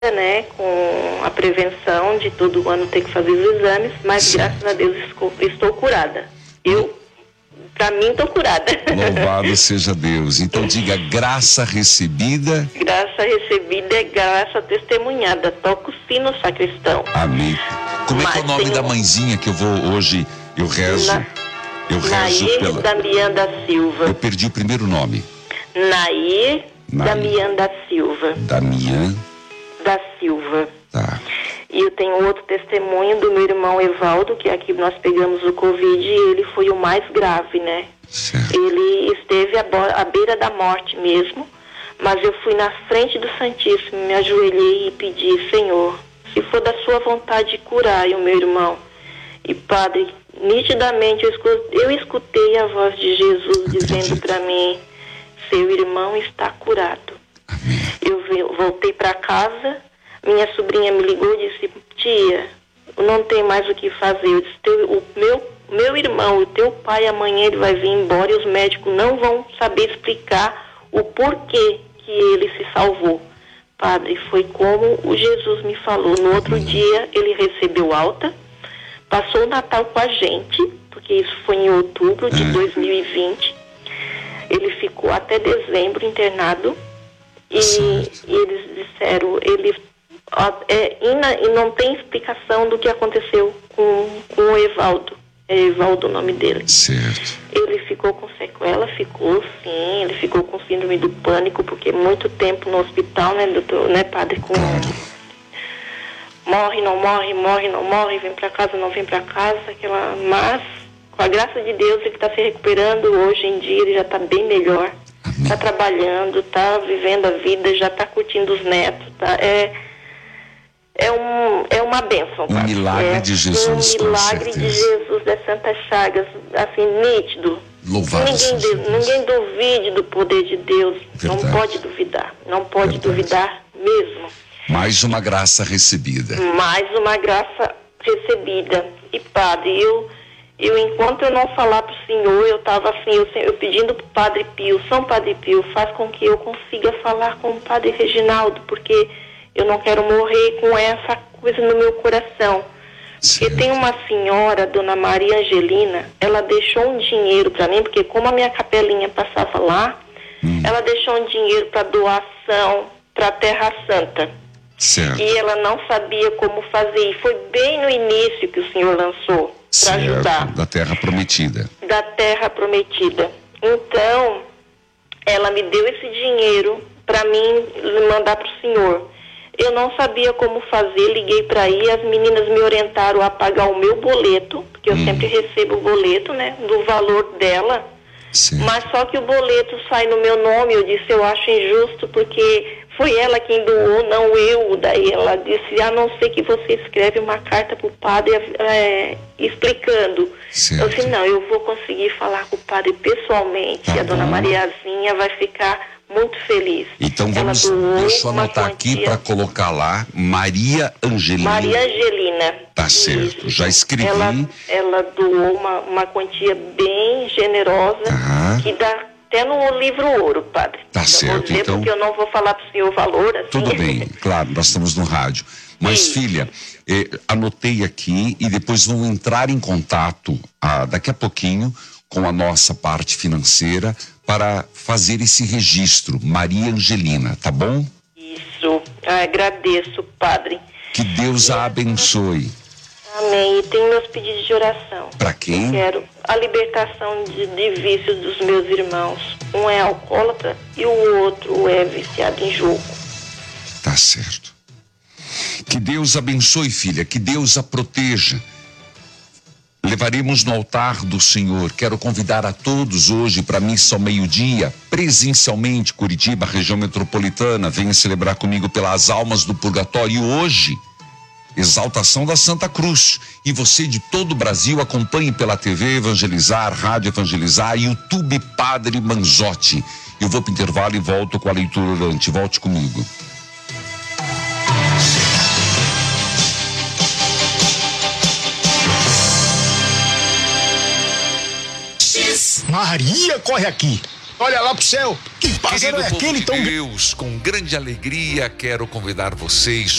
né, com a prevenção de todo ano ter que fazer os exames, mas graças a Deus estou curada. Pra mim, estou curada. Louvado seja Deus. Então diga, graça recebida. Graça recebida é graça testemunhada. Toca o sino, sacristão. Amém. Como é que é o nome da mãezinha que eu vou hoje, eu rezo? Eu rezo pela... Damian da Silva. Eu perdi o primeiro nome. Nair Damian da Silva. Damian da Silva. Tá. E eu tenho outro testemunho do meu irmão Evaldo, que aqui nós pegamos o Covid e ele foi o mais grave, né? Certo. Ele esteve à beira da morte mesmo, mas eu fui na frente do Santíssimo, me ajoelhei e pedi, Senhor, se for da sua vontade, curai o meu irmão. E Padre, nitidamente eu escutei a voz de Jesus dizendo para mim, seu irmão está curado. Amém. Eu voltei para casa, minha sobrinha me ligou e disse, tia, não tem mais o que fazer. Eu disse, o meu irmão, o teu pai, amanhã ele vai vir embora e os médicos não vão saber explicar o porquê que ele se salvou. Padre, foi como o Jesus me falou. No outro dia ele recebeu alta, passou o Natal com a gente, porque isso foi em outubro de 2020. Ele ficou até dezembro internado e eles disseram, e não tem explicação do que aconteceu com o Evaldo. É Evaldo o nome dele. Certo. Ele ficou com sequela, sim, ele ficou com síndrome do pânico, porque muito tempo no hospital, né, doutor, né, padre, com morre, não morre, vem pra casa, não vem pra casa, mas com a graça de Deus ele está se recuperando, hoje em dia ele já está bem melhor, está trabalhando, está vivendo a vida, já está curtindo os netos, tá? É uma bênção. Um milagre de Jesus, um milagre de Jesus das Santas Chagas, assim, nítido. Louvado seja Deus. Ninguém duvide do poder de Deus. Verdade. Não pode duvidar. Não pode duvidar mesmo. Mais uma graça recebida. Mais uma graça recebida. E Padre, eu enquanto eu não falar para o Senhor, eu estava assim, eu pedindo para o Padre Pio, São Padre Pio, faz com que eu consiga falar com o Padre Reginaldo, porque eu não quero morrer com essa coisa no meu coração. Porque tem uma senhora, Dona Maria Angelina, ela deixou um dinheiro para mim, porque como a minha capelinha passava lá, ela deixou um dinheiro para doação para a Terra Santa. Certo. E ela não sabia como fazer. E foi bem no início que o Senhor lançou para ajudar. Da Terra Prometida. Da Terra Prometida. Então, ela me deu esse dinheiro para mim mandar para o Senhor. Eu não sabia como fazer, liguei para aí, as meninas me orientaram a pagar o meu boleto, porque eu sempre recebo o boleto, né, do valor dela. Certo. Mas só que o boleto sai no meu nome, eu disse, eu acho injusto, porque foi ela quem doou, não eu. Daí ela disse, a não ser que você escreve uma carta para o padre explicando. Certo. Eu disse, não, eu vou conseguir falar com o padre pessoalmente, Tá e a dona bom. Mariazinha vai ficar muito feliz. Então vamos, deixa eu anotar aqui para colocar lá, Maria Angelina. Maria Angelina. Tá certo, Isso. já escrevi. Ela doou uma quantia bem generosa, que dá até no livro ouro, padre. Tá certo, vou dizer, então. porque eu não vou falar pro senhor o valor, assim. Tudo bem, claro, nós estamos no rádio. Mas, filha, anotei aqui e depois vamos entrar em contato daqui a pouquinho com a nossa parte financeira para fazer esse registro, Maria Angelina, tá bom? Isso, agradeço, padre. Que Deus a abençoe. Amém. E tem meus pedidos de oração. Para quem? Eu quero a libertação de vícios dos meus irmãos. Um é alcoólatra e o outro é viciado em jogo. Tá certo. Que Deus abençoe, filha, que Deus a proteja. Levaremos no altar do Senhor. Quero convidar a todos hoje para a missa ao meio-dia, presencialmente, Curitiba, região metropolitana. Venha celebrar comigo pelas almas do purgatório. E hoje, exaltação da Santa Cruz. E você de todo o Brasil acompanhe pela TV Evangelizar, Rádio Evangelizar, YouTube Padre Manzotti. Eu vou para o intervalo e volto com a leitura orante. Volte comigo. Maria, corre aqui. Olha lá pro céu. Que pássaro Querido é povo aquele de tão grande? Deus, com grande alegria quero convidar vocês